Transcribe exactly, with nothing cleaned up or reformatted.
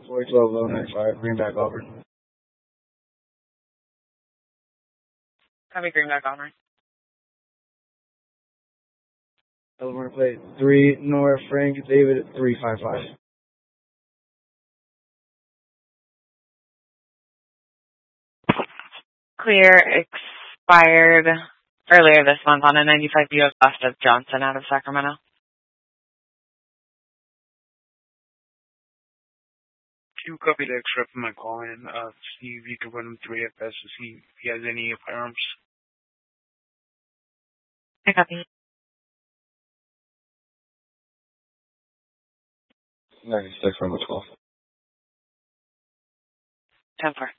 four twelve oh nine five, Greenback Auburn. Copy, Greenback Auburn. Eleanor plate three North Frank David three five five. Clear expired earlier this month on a ninety-five U S bust of Johnson out of Sacramento. Can you copy the extra from my call in? Uh, see if you can run him three F S to see if he has any firearms. I copy. ninety-six from the twelve. ten four.